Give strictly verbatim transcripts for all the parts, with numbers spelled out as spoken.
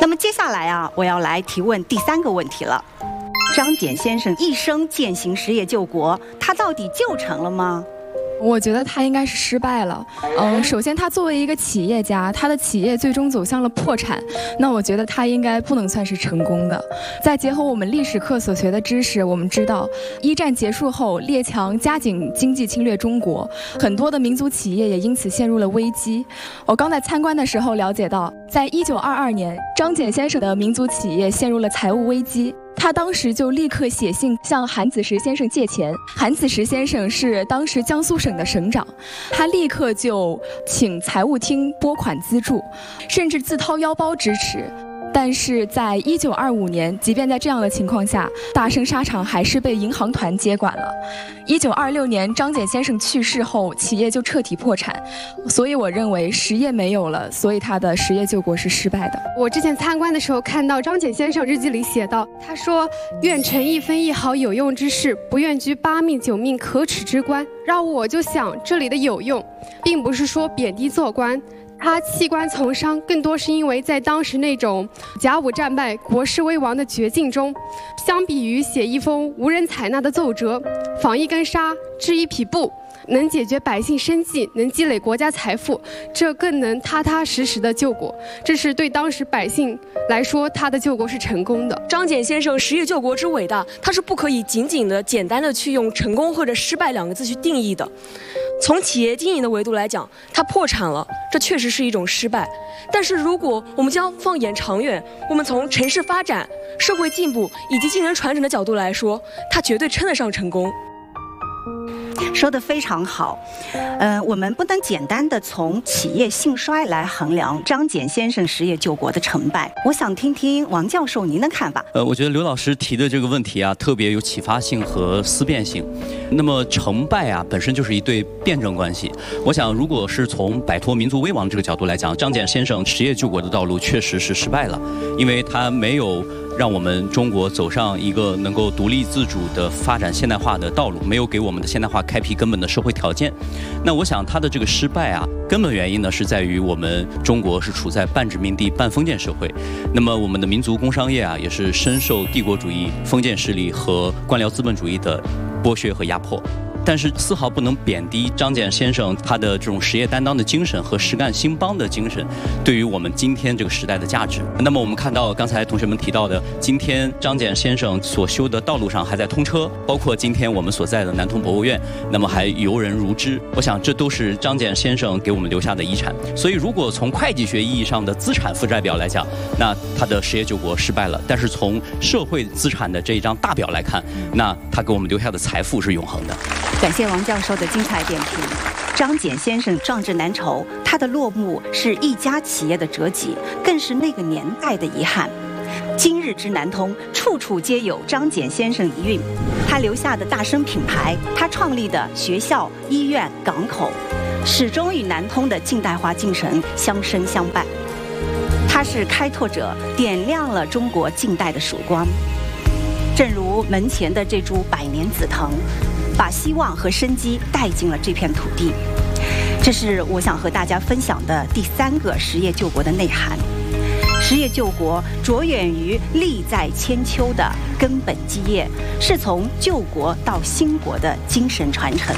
那么接下来啊，我要来提问第三个问题了。张謇先生一生践行实业救国，他到底救成了吗？ 我觉得他应该是失败了。嗯，首先他作为一个企业家，他的企业最终走向了破产，那我觉得他应该不能算是成功的。再结合我们历史课所学的知识，我们知道一战结束后，列强加紧经济侵略中国，很多的民族企业也因此陷入了危机。我刚在参观的时候了解到，在一九二二年，张謇先生的民族企业陷入了财务危机。他当时就立刻写信向韩子时先生借钱，韩子时先生是当时江苏省的省长，他立刻就请财务厅拨款资助，甚至自掏腰包支持。但是在一九二五年，即便在这样的情况下，大生纱厂还是被银行团接管了。一九二六年，张謇先生去世后，企业就彻底破产。所以我认为实业没有了，所以他的实业救国是失败的。 我之前参观的时候看到张謇先生日记里写道，他说：“愿成一分一毫有用之事，不愿居八命九命可耻之官。”让我就想，这里的有用，并不是说贬低做官。他弃官从商，更多是因为在当时那种甲午战败、国势危亡的绝境中，相比于写一封无人采纳的奏折，纺一根纱、织一匹布，能解决百姓生计，能积累国家财富，这更能踏踏实实的救国。这是对当时百姓来说，他的救国是成功的。 张謇先生实业救国之伟大，他是不可以仅仅的、简单的去用成功或者失败两个字去定义的。从企业经营的维度来讲，它破产了，这确实是一种失败。但是如果我们将放眼长远，我们从城市发展、社会进步以及技能传承的角度来说，它绝对称得上成功。 说得非常好，呃，我们不能简单的从企业兴衰来衡量张謇先生实业救国的成败。我想听听王教授您的看法。 呃，我觉得刘老师提的这个问题啊，特别有启发性和思辨性。那么成败啊，本身就是一对辩证关系。我想，如果是从摆脱民族危亡这个角度来讲，张謇先生实业救国的道路确实是失败了，因为他没有让我们中国走上一个能够独立自主的发展现代化的道路，没有给我们的现代化开辟根本的社会条件。那我想他的这个失败啊，根本原因呢是在于我们中国是处在半殖民地半封建社会，那么我们的民族工商业啊也是深受帝国主义、封建势力和官僚资本主义的剥削和压迫。但是丝毫不能贬低张謇先生他的这种实业担当的精神和实干兴邦的精神对于我们今天这个时代的价值。那么我们看到刚才同学们提到的，今天张謇先生所修的道路上还在通车，包括今天我们所在的南通博物院，那么还游人如织。我想这都是张謇先生给我们留下的遗产。所以如果从会计学意义上的资产负债表来讲，那他的实业救国失败了。但是从社会资产的这一张大表来看，那他给我们留下的财富是永恒的。 感谢王教授的精彩点评。张謇先生壮志难酬，他的落幕是一家企业的折戟，更是那个年代的遗憾。今日之南通，处处皆有张謇先生遗韵。他留下的大生品牌，他创立的学校、医院、港口，始终与南通的近代化进程相生相伴。他是开拓者，点亮了中国近代的曙光。正如门前的这株百年紫藤，把希望和生机带进了这片土地。这是我想和大家分享的第三个实业救国的内涵。实业救国着眼于利在千秋的根本基业，是从救国到兴国的精神传承。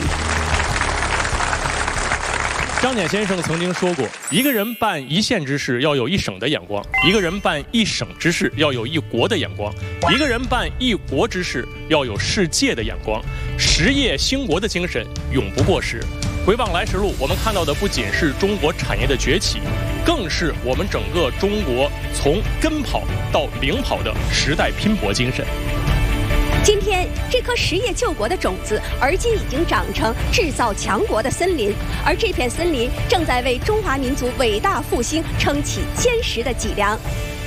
张謇先生曾经说过，一个人办一县之事要有一省的眼光，一个人办一省之事要有一国的眼光，一个人办一国之事要有世界的眼光。实业兴国的精神永不过时。回望来时路，我们看到的不仅是中国产业的崛起，更是我们整个中国从跟跑到领跑的时代拼搏精神。 今天，这颗实业救国的种子，而今已经长成制造强国的森林，而这片森林正在为中华民族伟大复兴撑起坚实的脊梁。